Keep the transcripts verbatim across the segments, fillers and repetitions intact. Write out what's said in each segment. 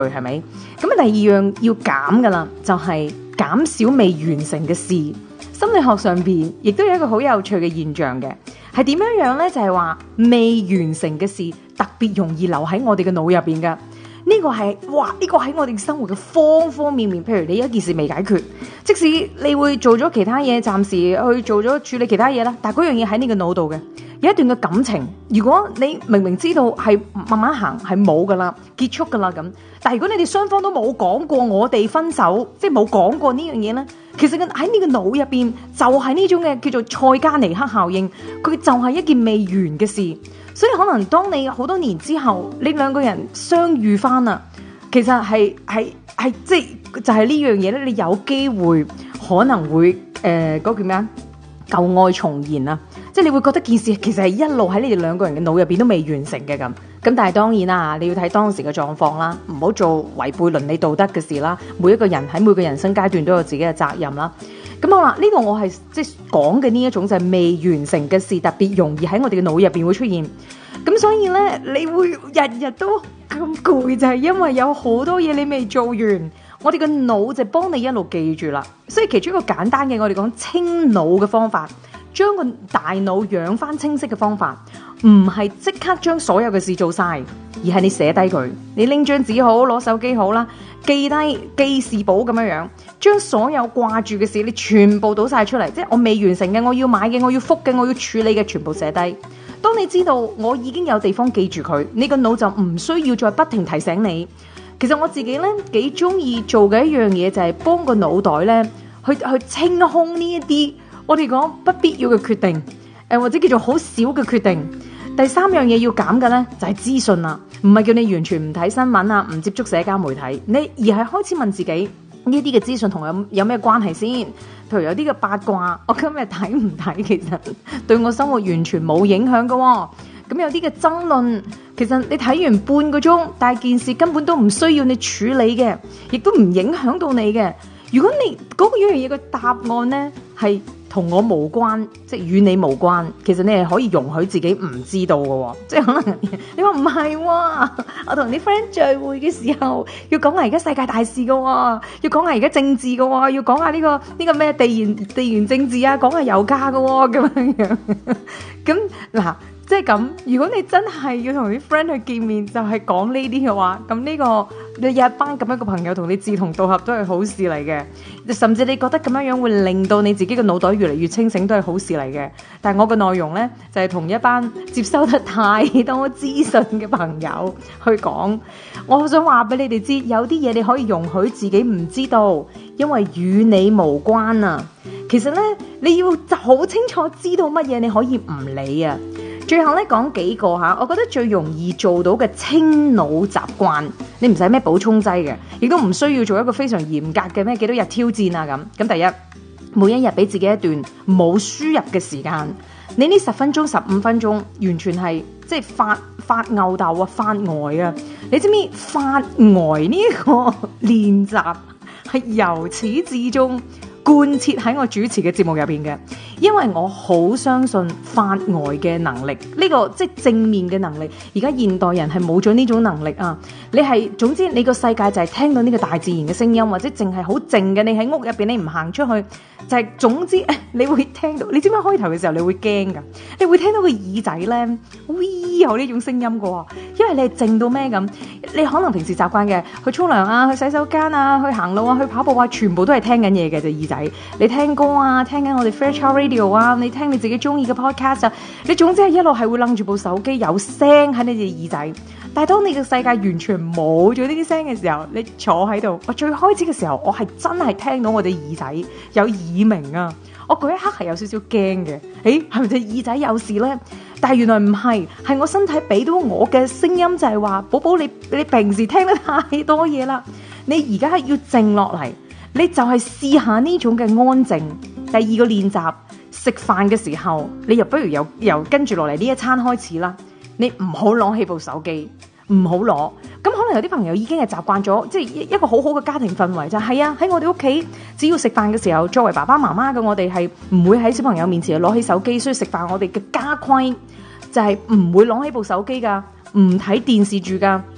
係咪？咁第二樣要減噶啦，就係減少未完成嘅事。心理學上邊亦都有一個好有趣嘅現象嘅，係點樣樣呢？就係話未完成嘅事特別容易留喺我哋嘅腦入邊噶。呢個係哇，呢個喺我哋生活嘅方方面面。譬如你有一件事未解決，即使你會做咗其他嘢，暫時去做咗處理其他嘢啦，但係嗰樣嘢喺你嘅腦度嘅。有一段嘅感情，如果你明明知道係慢慢行係冇噶啦，結束噶啦咁，但係如果你哋雙方都冇講過我哋分手，即係冇講過呢樣嘢咧，其實喺你嘅腦入邊就係呢種嘅叫做塞加尼克效應，佢就係一件未完嘅事。所以可能當你好多年之後，你兩個人相遇翻啦，其實係係係即係就係呢樣嘢咧，你有機會可能會誒嗰叫咩啊？舊愛重燃啊！即係你會覺得件事其實係一路喺你哋兩個人嘅腦入邊都未完成嘅咁。咁但係當然啦，你要睇當時嘅狀況啦，唔好做違背倫理道德嘅事啦。每一個人喺每個人生階段都有自己嘅責任啦。咁好啦，呢個我係即係講嘅呢一種就係未完成嘅事，特別容易喺我哋嘅腦入邊會出現。咁所以咧，你會日日都咁攰，就係因為有好多嘢你未做完。我哋嘅腦就幫你一路記住啦。所以其中一個簡單嘅我哋講清腦嘅方法，將個大腦養翻清晰嘅方法，唔係即刻將所有嘅事做晒，而係你寫低佢。你拎張紙好，攞手機好啦，記低記事簿咁樣樣，將所有掛住嘅事你全部倒晒出嚟，即係我未完成嘅，我要買嘅，我要覆嘅，我要處理嘅，全部寫低。當你知道我已經有地方記住佢，你個腦就唔需要再不停提醒你。其實我自己咧幾中意做嘅一樣嘢就係幫個腦袋咧去去清空呢一啲我哋講不必要嘅決定，誒、呃、或者叫做好少嘅決定。第三樣嘢要減嘅咧就係、是、資訊啦，唔係叫你完全唔睇新聞啊，唔接觸社交媒體，你而係開始問自己呢啲嘅資訊同有有咩關係先？譬如有啲嘅八卦，我今日睇唔睇，其實對我生活完全冇影響嘅、哦。咁有啲嘅爭論，其實你睇完半個鐘，但係件事根本都唔需要你處理嘅，亦都唔影響到你嘅。如果你嗰個樣嘢嘅答案呢係同我無關，即係與你無關，其實你係可以容許自己唔知道嘅。即係可能你話唔係喎，我同啲 friend 聚會嘅時候要講下而家世界大事嘅，要講下而家政治嘅，要講下呢個呢個咩地緣地緣政治啊，講下油價嘅咁樣樣。咁嗱。即係咁，如果你真係要同啲 friend 去見面，就係講呢啲嘅話，咁呢個你有一班咁樣嘅朋友同你志同道合都係好事嚟嘅，甚至你覺得咁樣樣會令到你自己嘅腦袋越嚟越清醒，都係好事嚟嘅。但係我嘅內容呢，就係同一班接收得太多資訊嘅朋友去講，我好想話俾你哋知，有啲嘢你可以容許自己唔知道，因為與你無關啊。其實呢，你要好清楚知道乜嘢你可以唔理啊。最後咧講幾個吓，我覺得最容易做到嘅清腦習慣，你唔使咩補充劑嘅，亦都唔需要做一個非常嚴格嘅咩幾多日挑戰啊咁。咁第一，每一日俾自己一段冇輸入嘅時間，你呢十分鐘、十五分鐘，完全係即係發發吽哣啊、發呆啊。你知唔知發呆呢個練習係由始至終貫徹喺我主持嘅節目入邊嘅？因為我好相信發呆嘅能力，呢個即係正面嘅能力。而家現代人係冇咗呢種能力啊！你係總之你個世界就係聽到呢個大自然嘅聲音，或者淨係好靜嘅。你喺屋入邊，你唔行出去，就係總之你會聽到。你知唔知開頭嘅時候你會驚噶？你會聽到個耳仔咧，喂有呢種聲音噶喎，因為你係靜到咩咁？你可能平時習慣嘅去沖涼啊、去洗手間啊、去行路啊、去跑步啊，全部都係聽緊嘢嘅隻耳仔。你聽歌啊，聽緊我哋 Fairchild Radio 啊，你聽你自己中意嘅 podcast 啊，你總之係一路係會擸住部手機有聲喺你隻耳仔。但係當你嘅世界完全冇咗呢啲聲嘅時候，你坐喺度，我最開始嘅時候，我係真係聽到我哋耳仔有耳鳴啊！我嗰一刻係有少少驚嘅，誒係咪隻耳仔有事咧？但係原來唔係，係我身體俾到我嘅聲音就係話，寶寶你你平時聽得太多嘢啦，你而家要靜落嚟。你就係試下呢種嘅安靜。第二個練習，食飯嘅時候，你又不如由由跟住落嚟呢一餐開始啦。你唔好攞起部手機，唔好攞。咁可能有啲朋友已經係習慣咗，即係一個好好嘅家庭氛圍就係啊，喺我哋屋企，只要食飯嘅時候，作為爸爸媽媽嘅我哋係唔會喺小朋友面前攞起手機。所以食飯我哋嘅家規就係唔會攞起部手機噶，唔睇電視住噶。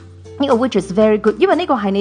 呢個 which is very good，因為呢個係你